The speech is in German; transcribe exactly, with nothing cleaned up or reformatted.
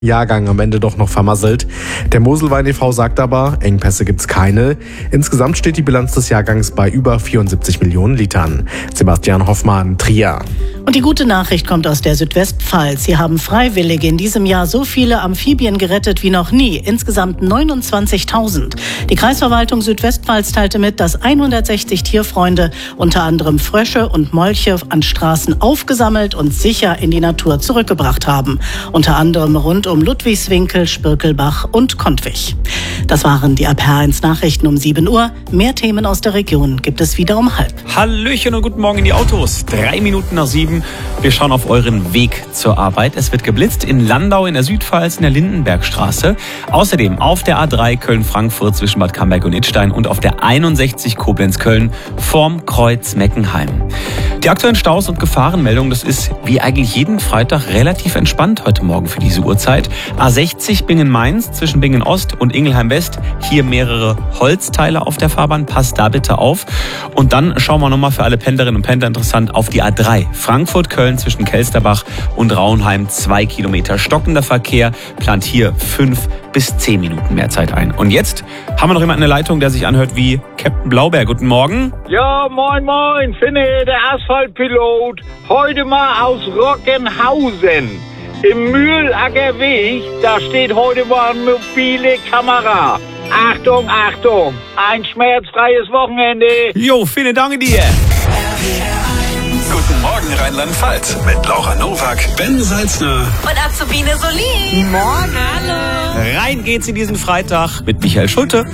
Jahrgang am Ende doch noch vermasselt. Der Moselwein e V sagt aber, Engpässe gibt's keine. Insgesamt steht die Bilanz des Jahrgangs bei über vierundsiebzig Millionen Litern. Sebastian Hoffmann, Trier. Und die gute Nachricht kommt aus der Südwestpfalz. Hier haben Freiwillige in diesem Jahr so viele Amphibien gerettet wie noch nie. Insgesamt neunundzwanzigtausend. Die Kreisverwaltung Südwestpfalz teilte mit, dass hundertsechzig Tierfreunde unter anderem Frösche und Molche an Straßen aufgesammelt und sicher in die Natur zurückgebracht haben. Unter anderem rund um Ludwigswinkel, Spirkelbach und Kontwig. Das waren die A P H eins Nachrichten um sieben Uhr. Mehr Themen aus der Region gibt es wieder um halb. Hallöchen und guten Morgen in die Autos. Drei Minuten nach sieben. Wir schauen auf euren Weg zur Arbeit. Es wird geblitzt in Landau in der Südpfalz in der Lindenbergstraße. Außerdem auf der A drei Köln-Frankfurt zwischen Bad Camberg und Idstein und auf der einundsechzig Koblenz-Köln vorm Kreuz Meckenheim. Die aktuellen Staus und Gefahrenmeldungen, das ist wie eigentlich jeden Freitag relativ entspannt heute Morgen für diese Uhrzeit. A sechzig Bingen-Mainz zwischen Bingen-Ost und Ingelheim-West. Hier mehrere Holzteile auf der Fahrbahn. Passt da bitte auf. Und dann schauen wir nochmal für alle Pendlerinnen und Pendler interessant auf die A drei. Frankfurt-Köln zwischen Kelsterbach und Rauenheim. Zwei Kilometer stockender Verkehr. Plant hier fünf bis zehn Minuten mehr Zeit ein. Und jetzt haben wir noch jemanden in der Leitung, der sich anhört wie Captain Blaubeer. Guten Morgen. Ja, moin, moin. Finne, der Asphaltpilot. Heute mal aus Rockenhausen. Im Mühlacker Weg, da steht heute mal eine mobile Kamera. Achtung, Achtung. Ein schmerzfreies Wochenende. Jo, vielen Dank dir. Guten Morgen Rheinland-Pfalz mit Laura Nowak, Ben Salzner und Azubine Solin. Morgen. Hallo. Rein geht's in diesen Freitag mit Michael Schulte.